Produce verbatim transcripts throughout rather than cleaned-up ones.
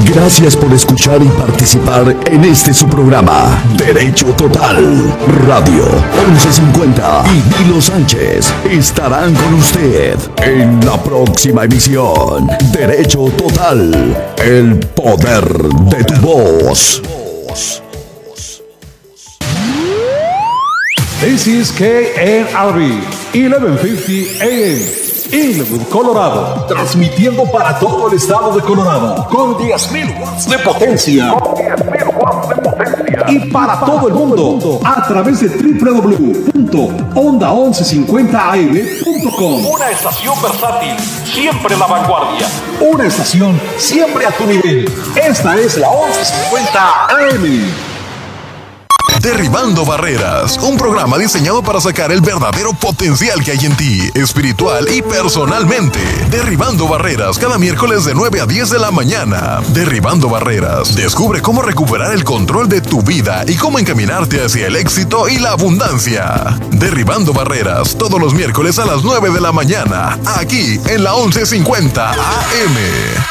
Gracias por escuchar y participar en este su programa, Derecho Total. Radio once cincuenta y Nilo Sánchez estarán con usted en la próxima emisión. Derecho Total, el poder de tu voz. This is K N R B, eleven fifty A M. Inwood, Colorado, transmitiendo para todo el estado de Colorado con diez mil watts de potencia. Con diez mil watts de potencia. Y para todo el mundo a través de doble u doble u doble u punto onda once cincuenta a m punto com. Una estación versátil, siempre la vanguardia. Una estación siempre a tu nivel. Esta es la once cincuenta A M. Derribando Barreras, un programa diseñado para sacar el verdadero potencial que hay en ti, espiritual y personalmente. Derribando Barreras, cada miércoles de nueve a diez de la mañana. Derribando Barreras, descubre cómo recuperar el control de tu vida y cómo encaminarte hacia el éxito y la abundancia. Derribando Barreras, todos los miércoles a las nueve de la mañana, aquí en la once cincuenta A M.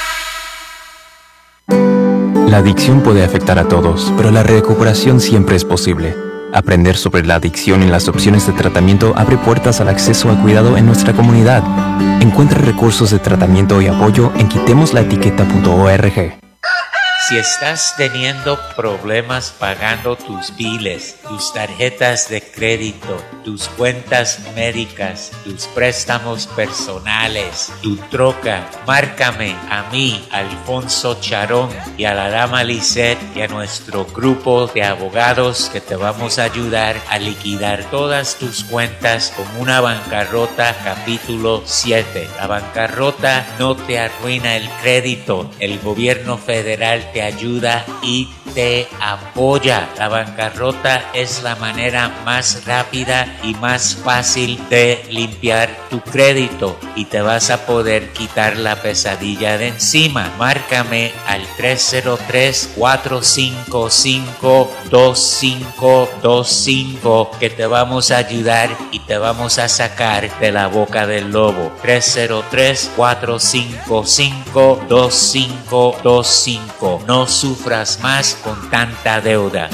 La adicción puede afectar a todos, pero la recuperación siempre es posible. Aprender sobre la adicción y las opciones de tratamiento abre puertas al acceso al cuidado en nuestra comunidad. Encuentra recursos de tratamiento y apoyo en quitemos la etiqueta punto org. Si estás teniendo problemas pagando tus biles, tus tarjetas de crédito, tus cuentas médicas, tus préstamos personales, tu troca, márcame a mí, Alfonso Charón, y a la dama Lisette y a nuestro grupo de abogados que te vamos a ayudar a liquidar todas tus cuentas con una bancarrota capítulo siete. La bancarrota no te arruina el crédito. El gobierno federal te ayuda y te apoya. La bancarrota es la manera más rápida y más fácil de limpiar tu crédito y te vas a poder quitar la pesadilla de encima. Márcame al tres cero tres, cuatro cinco cinco, dos cinco dos cinco que te vamos a ayudar y te vamos a sacar de la boca del lobo. tres cero tres, cuatro cinco cinco, dos cinco dos cinco. No sufras más con tanta deuda.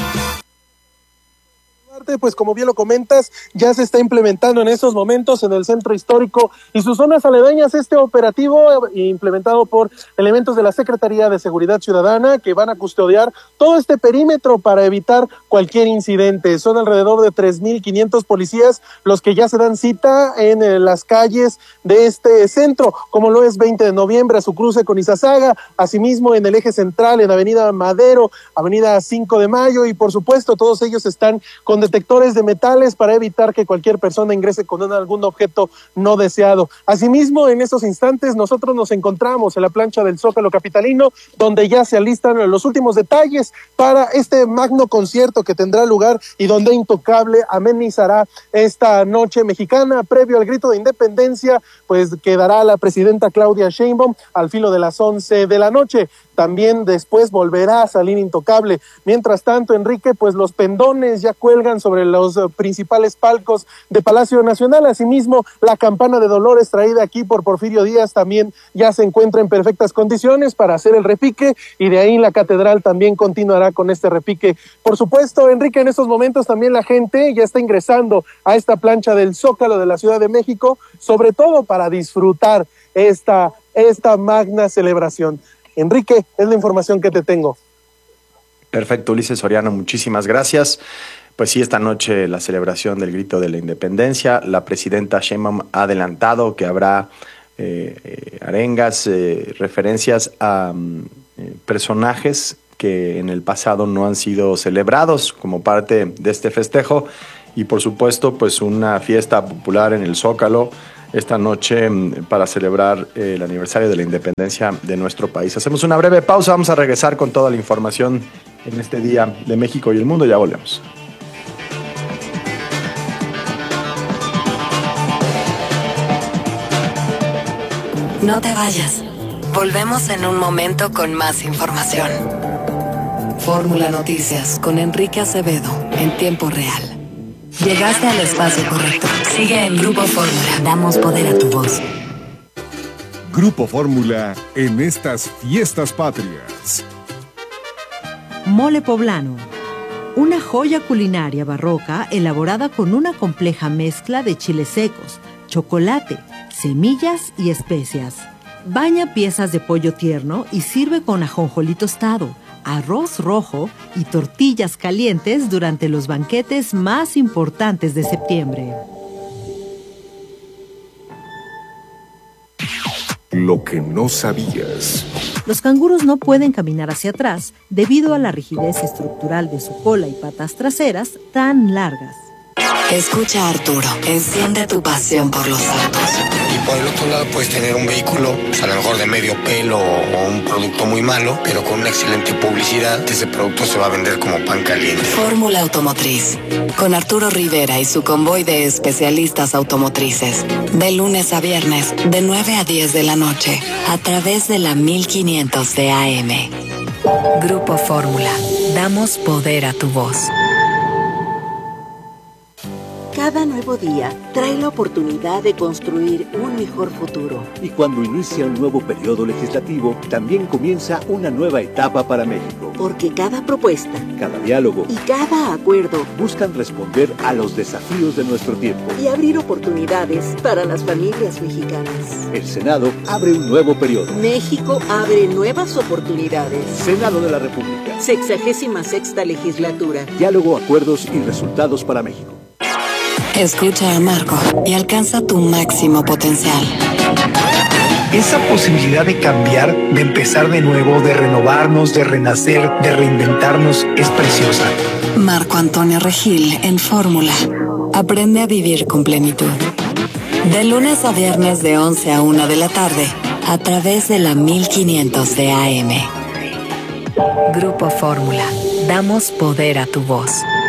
Pues como bien lo comentas, ya se está implementando en estos momentos en el centro histórico y sus zonas aledañas este operativo implementado por elementos de la Secretaría de Seguridad Ciudadana que van a custodiar todo este perímetro para evitar cualquier incidente. Son alrededor de tres mil quinientos policías los que ya se dan cita en eh, las calles de este centro, como lo es veinte de noviembre a su cruce con Izazaga, asimismo en el eje central en Avenida Madero, Avenida cinco de mayo y por supuesto todos ellos están con detectores de metales para evitar que cualquier persona ingrese con algún objeto no deseado. Asimismo, en estos instantes nosotros nos encontramos en la plancha del Zócalo capitalino, donde ya se alistan los últimos detalles para este magno concierto que tendrá lugar y donde Intocable amenizará esta noche mexicana. Previo al grito de independencia, pues quedará la presidenta Claudia Sheinbaum al filo de las once de la noche. También después volverá a salir Intocable. Mientras tanto, Enrique, pues los pendones ya cuelgan sobre los uh, principales palcos de Palacio Nacional. Asimismo, la campana de Dolores traída aquí por Porfirio Díaz también ya se encuentra en perfectas condiciones para hacer el repique y de ahí la catedral también continuará con este repique. Por supuesto, Enrique, en estos momentos también la gente ya está ingresando a esta plancha del Zócalo de la Ciudad de México, sobre todo para disfrutar esta, esta magna celebración. Enrique, es la información que te tengo. Perfecto, Ulises Soriano, muchísimas gracias. Pues sí, esta noche la celebración del grito de la independencia. La presidenta Sheinbaum ha adelantado que habrá eh, eh, arengas, eh, referencias a eh, personajes que en el pasado no han sido celebrados como parte de este festejo. Y por supuesto, pues una fiesta popular en el Zócalo esta noche para celebrar el aniversario de la independencia de nuestro país. Hacemos una breve pausa, vamos a regresar con toda la información en este día de México y el mundo. Ya volvemos. No te vayas. Volvemos en un momento con más información. Fórmula Noticias con Enrique Acevedo en tiempo real. Llegaste al espacio correcto. Sigue en Grupo Fórmula. Damos poder a tu voz. Grupo Fórmula en estas fiestas patrias. Mole poblano. Una joya culinaria barroca elaborada con una compleja mezcla de chiles secos, chocolate, semillas y especias. Baña piezas de pollo tierno y sirve con ajonjolí tostado, arroz rojo y tortillas calientes durante los banquetes más importantes de septiembre. Lo que no sabías. Los canguros no pueden caminar hacia atrás debido a la rigidez estructural de su cola y patas traseras tan largas. Escucha a Arturo, enciende tu pasión por los autos. Y por el otro lado puedes tener un vehículo, pues a lo mejor de medio pelo o un producto muy malo, pero con una excelente publicidad, ese producto se va a vender como pan caliente. Fórmula Automotriz, con Arturo Rivera y su convoy de especialistas automotrices. De lunes a viernes, de nueve a diez de la noche, a través de la mil quinientos de A M. Grupo Fórmula, damos poder a tu voz. Cada nuevo día trae la oportunidad de construir un mejor futuro. Y cuando inicia un nuevo periodo legislativo, también comienza una nueva etapa para México. Porque cada propuesta, cada diálogo y cada acuerdo buscan responder a los desafíos de nuestro tiempo y abrir oportunidades para las familias mexicanas. El Senado abre un nuevo periodo. México abre nuevas oportunidades. Senado de la República. Sexagésima sexta legislatura. Diálogo, acuerdos y resultados para México. Escucha a Marco y alcanza tu máximo potencial. Esa posibilidad de cambiar, de empezar de nuevo, de renovarnos, de renacer, de reinventarnos, es preciosa. Marco Antonio Regil en Fórmula. Aprende a vivir con plenitud. De lunes a viernes de once a una de la tarde, a través de la mil quinientos de A M. Grupo Fórmula. Damos poder a tu voz.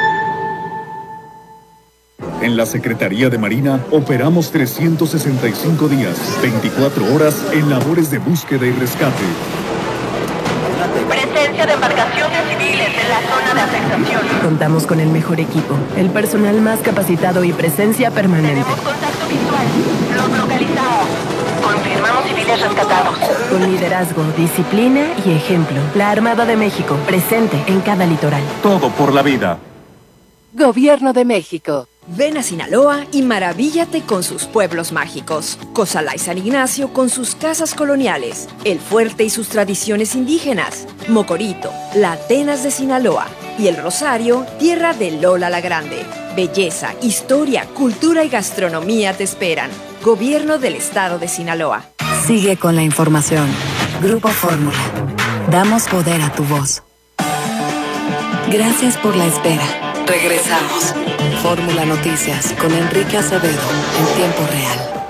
En la Secretaría de Marina operamos trescientos sesenta y cinco días, veinticuatro horas en labores de búsqueda y rescate. Presencia de embarcaciones civiles en la zona de afectación. Contamos con el mejor equipo, el personal más capacitado y presencia permanente. Tenemos contacto visual. Los localizamos. Confirmamos civiles rescatados. Con liderazgo, disciplina y ejemplo. La Armada de México, presente en cada litoral. Todo por la vida. Gobierno de México. Ven a Sinaloa y maravíllate con sus pueblos mágicos. Cozalá y San Ignacio con sus casas coloniales. El Fuerte y sus tradiciones indígenas. Mocorito, la Atenas de Sinaloa. Y El Rosario, tierra de Lola la Grande. Belleza, historia, cultura y gastronomía te esperan. Gobierno del Estado de Sinaloa. Sigue con la información. Grupo Fórmula. Damos poder a tu voz. Gracias por la espera. Regresamos. Fórmula Noticias con Enrique Acevedo en tiempo real.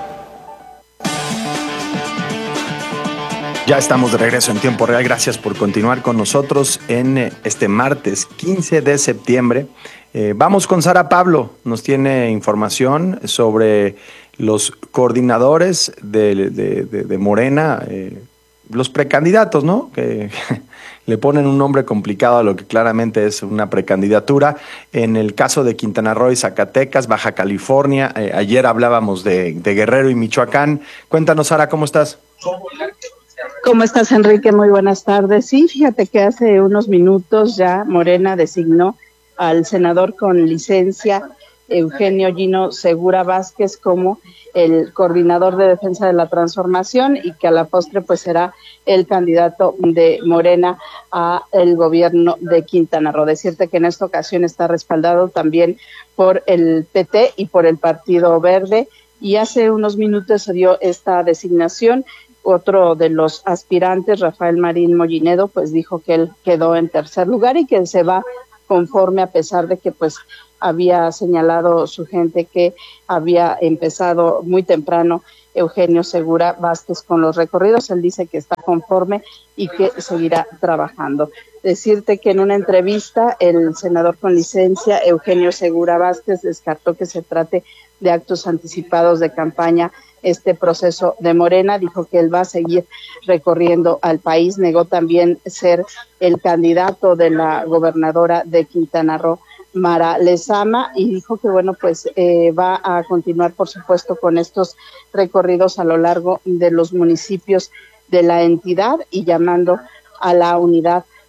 Ya estamos de regreso en tiempo real. Gracias por continuar con nosotros en este martes quince de septiembre. Eh, vamos con Sara Pablo. Nos tiene información sobre los coordinadores de, de, de, de Morena, eh, los precandidatos, ¿no? Que le ponen un nombre complicado a lo que claramente es una precandidatura. En el caso de Quintana Roo y Zacatecas, Baja California, eh, ayer hablábamos de, de Guerrero y Michoacán. Cuéntanos, Sara, ¿cómo estás? ¿Cómo estás, Enrique? Muy buenas tardes. Sí, fíjate que hace unos minutos ya Morena designó al senador con licencia Eugenio Gino Segura Vázquez como el coordinador de defensa de la transformación y que a la postre pues será el candidato de Morena a el gobierno de Quintana Roo. Decirte que en esta ocasión está respaldado también por el P T y por el Partido Verde, y hace unos minutos se dio esta designación. Otro de los aspirantes, Rafael Marín Mollinedo, pues dijo que él quedó en tercer lugar y que se va conforme, a pesar de que pues había señalado su gente que había empezado muy temprano Eugenio Segura Vázquez con los recorridos. Él dice que está conforme y que seguirá trabajando. Decirte que en una entrevista el senador con licencia Eugenio Segura Vázquez descartó que se trate de actos anticipados de campaña este proceso de Morena. Dijo que él va a seguir recorriendo al país. Negó también ser el candidato de la gobernadora de Quintana Roo, Mara Lezama, y dijo que bueno, pues eh, va a continuar, por supuesto, con estos recorridos a lo largo de los municipios de la entidad y llamando a la unidad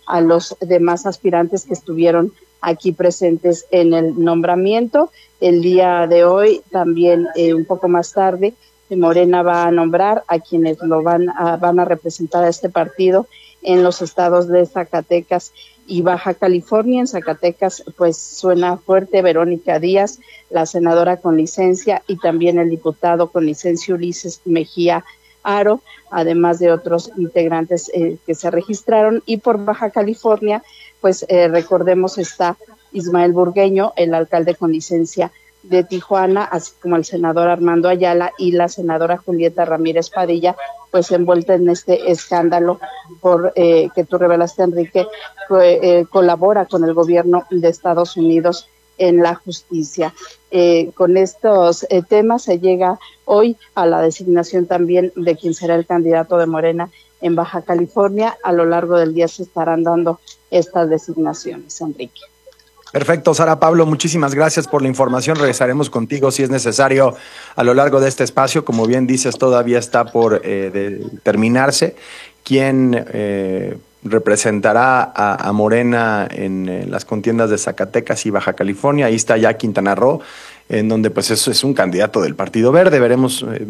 a los demás aspirantes que estuvieron aquí presentes en el nombramiento. El día de hoy, también eh, un poco más tarde, Morena va a nombrar a quienes lo van a, van a representar a este partido en los estados de Zacatecas y Baja California. En Zacatecas, pues suena fuerte Verónica Díaz, la senadora con licencia, y también el diputado con licencia Ulises Mejía Aro, además de otros integrantes eh, que se registraron. Y por Baja California, pues eh, recordemos, está Ismael Burgueño, el alcalde con licencia de Tijuana, así como el senador Armando Ayala y la senadora Julieta Ramírez Padilla, pues envuelta en este escándalo por eh, que tú revelaste, Enrique, que eh, colabora con el gobierno de Estados Unidos en la justicia. Eh, con estos eh, temas se llega hoy a la designación también de quien será el candidato de Morena en Baja California. A lo largo del día se estarán dando estas designaciones, Enrique. Perfecto, Sara Pablo, muchísimas gracias por la información. Regresaremos contigo si es necesario a lo largo de este espacio. Como bien dices, todavía está por eh, de terminarse quién eh, representará a, a Morena en, en las contiendas de Zacatecas y Baja California. Ahí está ya Quintana Roo, en donde pues eso es un candidato del Partido Verde. Veremos eh,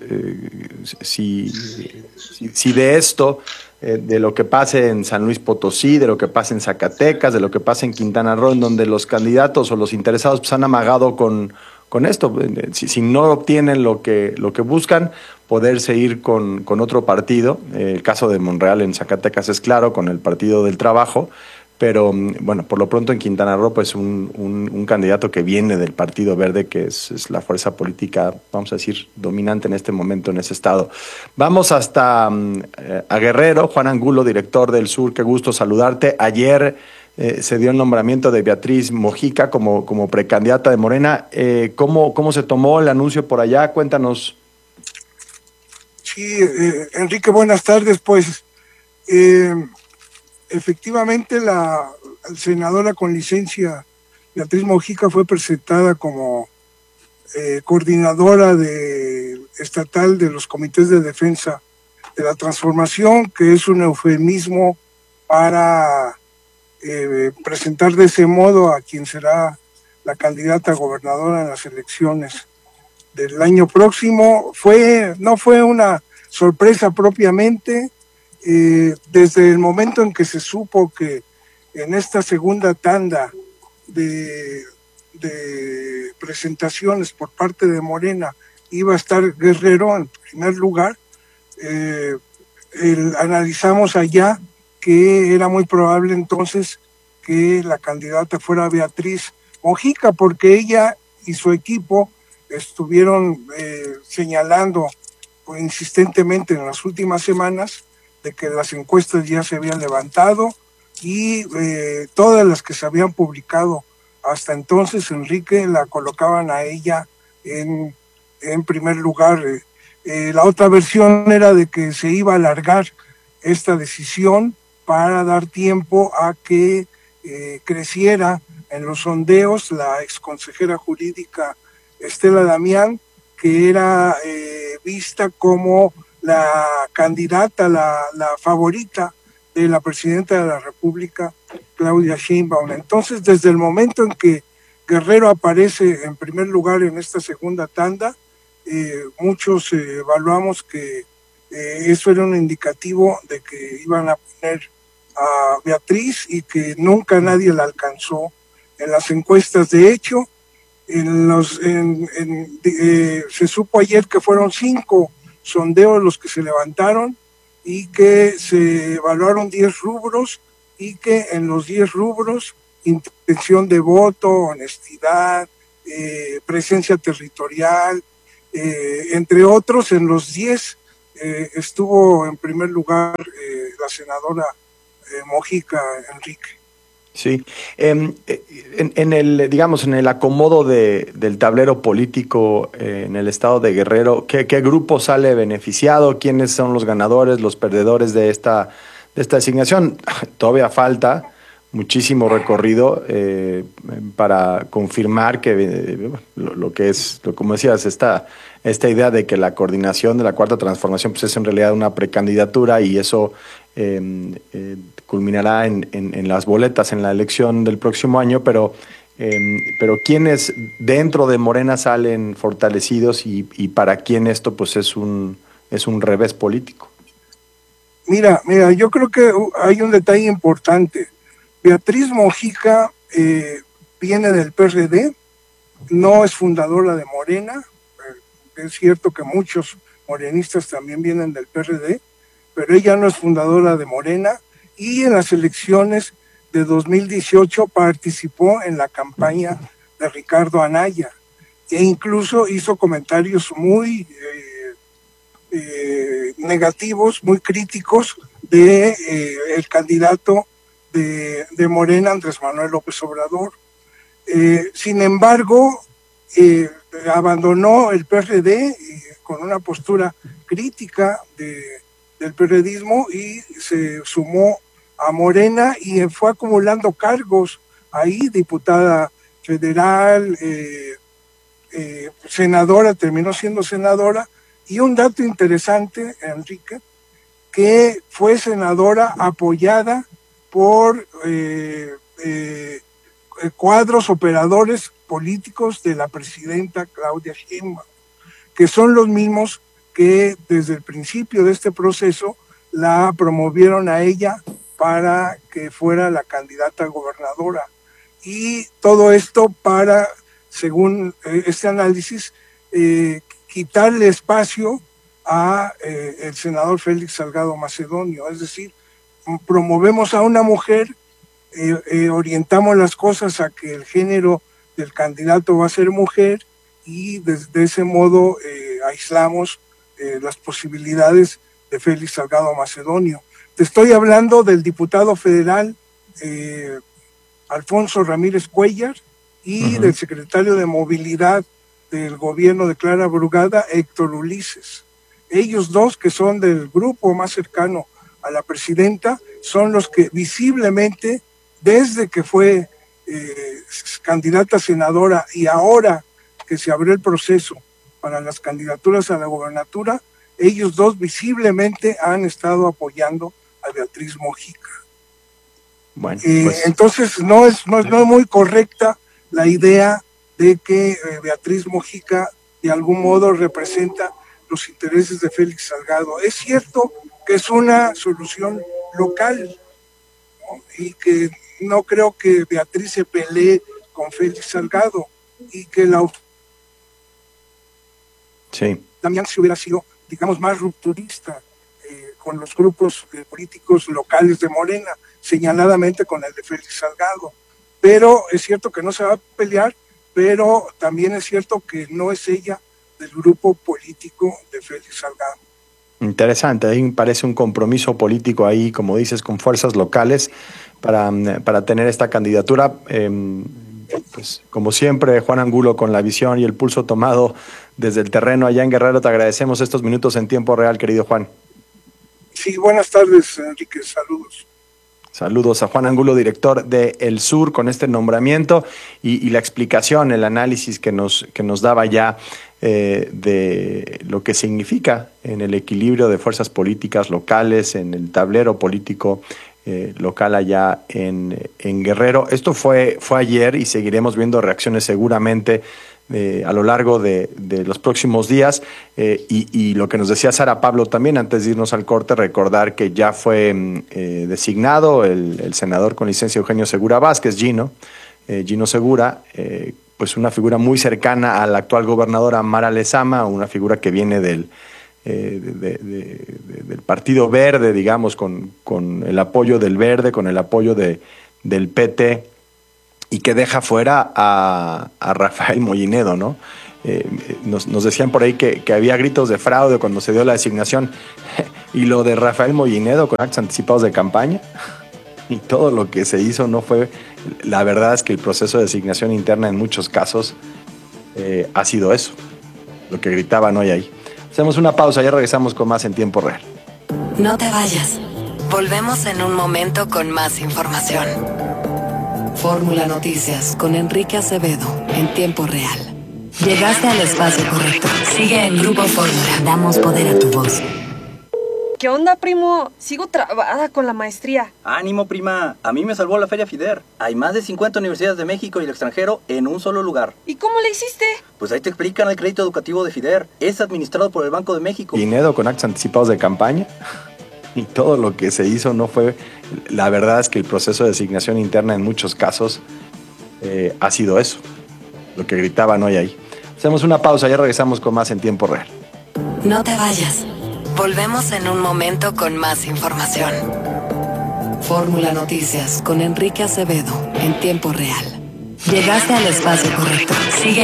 eh, si, si, si de esto, eh, de lo que pase en San Luis Potosí, de lo que pase en Zacatecas, de lo que pase en Quintana Roo, en donde los candidatos o los interesados pues, han amagado con, con esto. Si, si no obtienen lo que, lo que buscan, poderse ir con, con otro partido. Eh, el caso de Monreal en Zacatecas es claro, con el Partido del Trabajo. Pero, bueno, por lo pronto en Quintana Roo, pues un, un, un candidato que viene del Partido Verde, que es, es la fuerza política, vamos a decir, dominante en este momento en ese estado. Vamos hasta eh, a Guerrero. Juan Angulo, director del Sur, qué gusto saludarte. Ayer eh, se dio el nombramiento de Beatriz Mojica como, como precandidata de Morena. Eh, ¿cómo, ¿Cómo se tomó el anuncio por allá? Cuéntanos. Sí, eh, Enrique, buenas tardes. Pues... Eh... Efectivamente, la senadora con licencia Beatriz Mojica fue presentada como eh, coordinadora de, estatal de los comités de defensa de la transformación, que es un eufemismo para eh, presentar de ese modo a quien será la candidata a gobernadora en las elecciones del año próximo. Fue, no fue una sorpresa propiamente. Eh, desde el momento en que se supo que en esta segunda tanda de, de presentaciones por parte de Morena iba a estar Guerrero en primer lugar, eh, el, analizamos allá que era muy probable entonces que la candidata fuera Beatriz Mojica, porque ella y su equipo estuvieron eh, señalando pues, insistentemente en las últimas semanas de que las encuestas ya se habían levantado y eh, todas las que se habían publicado hasta entonces, Enrique, la colocaban a ella en, en primer lugar. Eh, eh, la otra versión era de que se iba a alargar esta decisión para dar tiempo a que eh, creciera en los sondeos la exconsejera jurídica Estela Damián, que era eh, vista como la candidata, la, la favorita de la presidenta de la República, Claudia Sheinbaum. Entonces, desde el momento en que Guerrero aparece en primer lugar en esta segunda tanda, eh, muchos eh, evaluamos que eh, eso era un indicativo de que iban a poner a Beatriz y que nunca nadie la alcanzó en las encuestas. De hecho, en los, en, en, eh, se supo ayer que fueron cinco sondeos los que se levantaron y que se evaluaron diez rubros y que en los diez rubros, intención de voto, honestidad, eh, presencia territorial, eh, entre otros, en los diez eh, estuvo en primer lugar eh, la senadora eh, Mojica, Enrique. Sí, eh, en, en el, digamos, en el acomodo de, del tablero político eh, en el estado de Guerrero, ¿qué, qué grupo sale beneficiado? ¿Quiénes son los ganadores, los perdedores de esta, de esta designación? Todavía falta muchísimo recorrido eh, para confirmar que eh, lo, lo que es, lo, como decías, esta, esta idea de que la coordinación de la Cuarta Transformación pues es en realidad una precandidatura y eso eh, eh, culminará en, en, en las boletas en la elección del próximo año, pero, eh, pero ¿quiénes dentro de Morena salen fortalecidos y, y para quién esto pues es un, es un revés político? Mira, mira, yo creo que hay un detalle importante. Beatriz Mojica eh, viene del P R D, no es fundadora de Morena. Es cierto que muchos morenistas también vienen del P R D, pero ella no es fundadora de Morena, y en las elecciones de dos mil dieciocho participó en la campaña de Ricardo Anaya e incluso hizo comentarios muy eh, eh, negativos, muy críticos de eh, el candidato de, de Morena, Andrés Manuel López Obrador. Eh, sin embargo, eh, abandonó el P R D eh, con una postura crítica de, del periodismo y se sumó a Morena y fue acumulando cargos ahí, diputada federal, eh, eh, senadora, terminó siendo senadora. Y un dato interesante, Enrique, que fue senadora apoyada por eh, eh, cuadros operadores políticos de la presidenta Claudia Sheinbaum, que son los mismos que desde el principio de este proceso la promovieron a ella para que fuera la candidata a gobernadora. Y todo esto para, según eh, este análisis, eh, quitarle espacio a eh, el senador Félix Salgado Macedonio. Es decir, promovemos a una mujer, eh, eh, orientamos las cosas a que el género del candidato va a ser mujer y desde ese modo eh, aislamos eh, las posibilidades de Félix Salgado Macedonio. Te estoy hablando del diputado federal eh, Alfonso Ramírez Cuellar y uh-huh. del secretario de Movilidad del gobierno de Clara Brugada, Héctor Ulises. Ellos dos, que son del grupo más cercano a la presidenta, son los que visiblemente, desde que fue eh, candidata senadora y ahora que se abrió el proceso para las candidaturas a la gobernatura, ellos dos visiblemente han estado apoyando a Beatriz Mojica. Bueno, eh, pues... Entonces no es, no, es, no es muy correcta la idea de que eh, Beatriz Mojica de algún modo representa los intereses de Félix Salgado. Es cierto que es una solución local, ¿no? Y que no creo que Beatriz se pelee con Félix Salgado y que la sí. también si hubiera sido, digamos, más rupturista eh, con los grupos eh, políticos locales de Morena, señaladamente con el de Félix Salgado. Pero es cierto que no se va a pelear, pero también es cierto que no es ella del grupo político de Félix Salgado. Interesante, ahí parece un compromiso político ahí, como dices, con fuerzas locales para, para tener esta candidatura. Eh, pues como siempre, Juan Angulo con la visión y el pulso tomado desde el terreno allá en Guerrero. Te agradecemos estos minutos en tiempo real, querido Juan. Sí, buenas tardes, Enrique, saludos. Saludos a Juan Angulo, director de El Sur, con este nombramiento y, y la explicación, el análisis que nos, que nos daba ya eh, de lo que significa en el equilibrio de fuerzas políticas locales, en el tablero político eh, local allá en, en Guerrero. Esto fue, fue ayer y seguiremos viendo reacciones seguramente Eh, a lo largo de, de los próximos días eh, y, y lo que nos decía Sara Pablo también antes de irnos al corte, recordar que ya fue eh, designado el, el senador con licencia Eugenio Segura Vázquez, Gino, eh, Gino Segura, eh, pues una figura muy cercana a la actual gobernadora Mara Lezama, una figura que viene del, eh, de, de, de, del Partido Verde, digamos, con, con el apoyo del Verde, con el apoyo de, del P T, y que deja fuera a, a Rafael Mollinedo, ¿no? Eh, nos, nos decían por ahí que, que había gritos de fraude cuando se dio la designación, y lo de Rafael Mollinedo con actos anticipados de campaña, y todo lo que se hizo no fue... La verdad es que el proceso de designación interna en muchos casos eh, ha sido eso, lo que gritaban hoy ahí. Hacemos una pausa, ya regresamos con más en tiempo real. No te vayas, volvemos en un momento con más información. Fórmula Noticias con Enrique Acevedo en tiempo real. Llegaste al espacio correcto. Sigue en Grupo Fórmula. Damos poder a tu voz. ¿Qué onda, primo? Sigo trabada con la maestría. Ánimo, prima. A mí me salvó la Feria FIDER. Hay más de cincuenta universidades de México y el extranjero en un solo lugar. ¿Y cómo le hiciste? Pues ahí te explican el crédito educativo de FIDER. Es administrado por el Banco de México. Dinero con actos anticipados de campaña. Y todo lo que se hizo no fue... La verdad es que el proceso de asignación interna en muchos casos eh, ha sido eso. Lo que gritaban hoy ahí. Hacemos una pausa, ya regresamos con más en tiempo real. No te vayas. Volvemos en un momento con más información. Fórmula Noticias con Enrique Acevedo en tiempo real. Llegaste al espacio correcto. Sigue